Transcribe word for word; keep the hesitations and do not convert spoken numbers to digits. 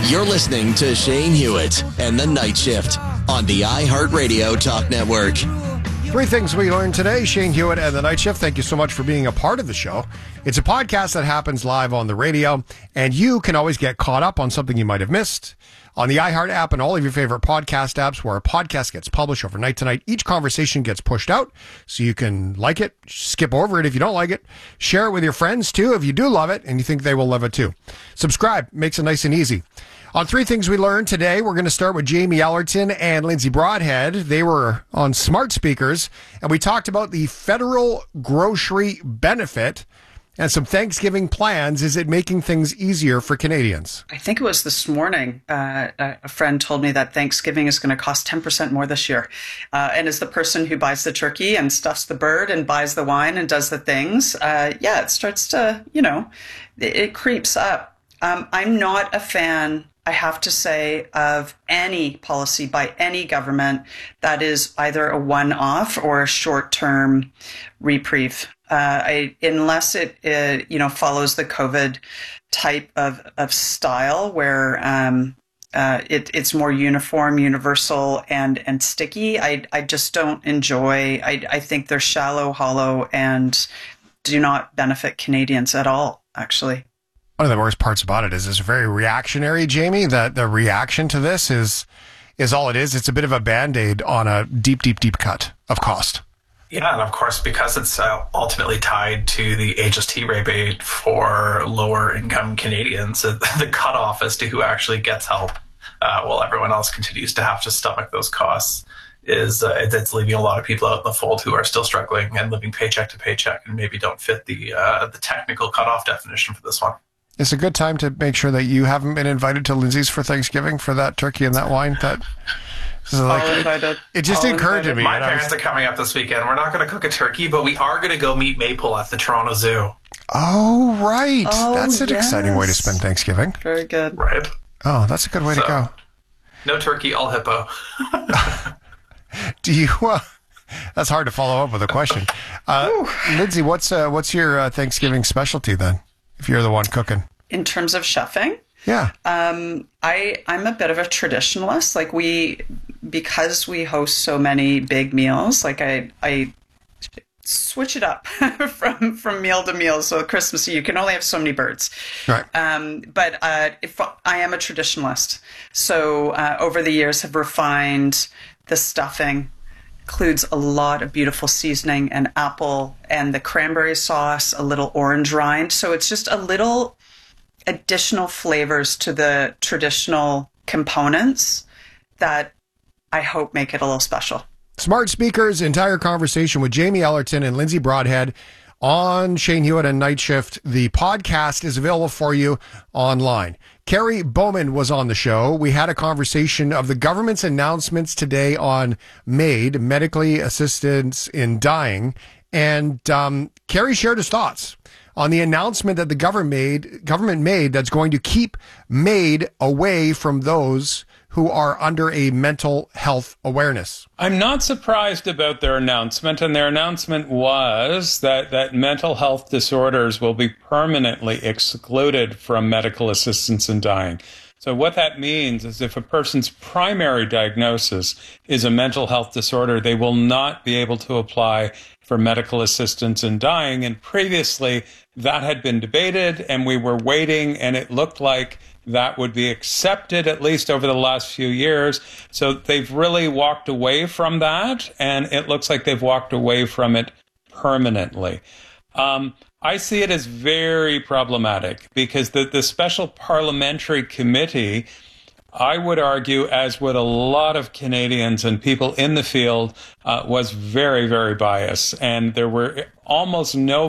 You're listening to Shane Hewitt and The Night Shift on the iHeartRadio Talk Network. Three things we learned today. Shane Hewitt and The Night Shift, thank you so much for being a part of the show. It's a podcast that happens live on the radio, and you can always get caught up on something you might have missed on the iHeart app and all of your favorite podcast apps where a podcast gets published overnight tonight. Each conversation gets pushed out, so you can like it, skip over it if you don't like it, share it with your friends too if you do love it and you think they will love it too. Subscribe, makes it nice and easy. On Three Things We Learned today, we're going to start with Jamie Ellerton and Lindsay Broadhead. They were on smart speakers, and we talked about the federal grocery benefit and some Thanksgiving plans. Is it making things easier for Canadians? I think it was this morning, uh, a friend told me that Thanksgiving is going to cost ten percent more this year. Uh, and as the person who buys the turkey and stuffs the bird and buys the wine and does the things, uh, yeah, it starts to, you know, it, it creeps up. Um, I'm not a fan, I have to say, of any policy by any government that is either a one-off or a short-term reprieve. Uh, I, unless it, uh, you know, follows the COVID type of, of style where um, uh, it, it's more uniform, universal, and and sticky. I I just don't enjoy. I I think they're shallow, hollow, and do not benefit Canadians at all. Actually. One of the worst parts about it is it's very reactionary, Jamie. That the reaction to this is is all it is. It's a bit of a Band-Aid on a deep, deep, deep cut of cost. Yeah, and of course, because it's uh, ultimately tied to the H S T rebate for lower income Canadians, uh, the cutoff as to who actually gets help uh, while everyone else continues to have to stomach those costs is uh, it's leaving a lot of people out in the fold who are still struggling and living paycheck to paycheck and maybe don't fit the uh, the technical cutoff definition for this one. It's a good time to make sure that you haven't been invited to Lindsay's for Thanksgiving for that turkey and that wine. That so like, All invited. It just All occurred invited. to me. My and I parents was, are coming up this weekend. We're not going to cook a turkey, but we are going to go meet Maple at the Toronto Zoo. oh, right. Oh, That's an yes. exciting way to spend Thanksgiving. Very good. Right. Oh, that's a good way So, to go. No turkey, all hippo. Do you? Uh, that's hard to follow up with a question. Uh, Lindsay, what's uh, what's your uh, Thanksgiving specialty then? If you're the one cooking, In terms of chefing, yeah. Um, I, I'm a bit of a traditionalist. Like we, because we host so many big meals, like I, I switch it up from, from meal to meal. So Christmas, you can only have so many birds. Right. Um, but uh, if I am a traditionalist, so uh, over the years have refined the stuffing. Includes a lot of beautiful seasoning and apple and the cranberry sauce, a little orange rind. So it's just a little additional flavors to the traditional components that I hope make it a little special. Smart Speakers, entire conversation with Jamie Ellerton and Lindsay Broadhead on Shane Hewitt and Night Shift. The podcast is available for you online. Carrie Bowman was on the show. We had a conversation of the government's announcements today on MAID, Medically Assistance in Dying. And um, Carrie shared his thoughts on the announcement that the government made, government made that's going to keep MAID away from those who are under a mental health awareness. I'm not surprised about their announcement, and their announcement was that, that mental health disorders will be permanently excluded from medical assistance in dying. So what that means is if a person's primary diagnosis is a mental health disorder, they will not be able to apply for medical assistance in dying. And previously, that had been debated, and we were waiting, and it looked like that would be accepted, at least over the last few years. So they've really walked away from that, and it looks like they've walked away from it permanently. Um, I see it as very problematic because the, the special parliamentary committee, I would argue, as would a lot of Canadians and people in the field, uh, was very, very biased. And there were almost no